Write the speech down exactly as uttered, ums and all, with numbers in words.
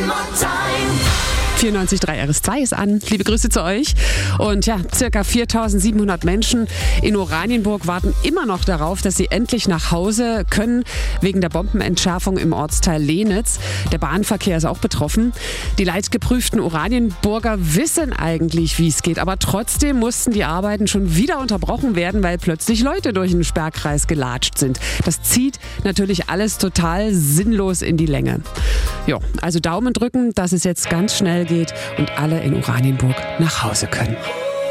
vierundneunzig Komma drei R S zwei ist an. Liebe Grüße zu euch. Und ja, circa viertausendsiebenhundert Menschen in Oranienburg warten immer noch darauf, dass sie endlich nach Hause können, wegen der Bombenentschärfung im Ortsteil Lehnitz. Der Bahnverkehr ist auch betroffen. Die leidgeprüften Oranienburger wissen eigentlich, wie es geht, aber trotzdem mussten die Arbeiten schon wieder unterbrochen werden, weil plötzlich Leute durch den Sperrkreis gelatscht sind. Das zieht natürlich alles total sinnlos in die Länge. Ja, also Daumen drücken, dass es jetzt ganz schnell geht und alle in Oranienburg nach Hause können.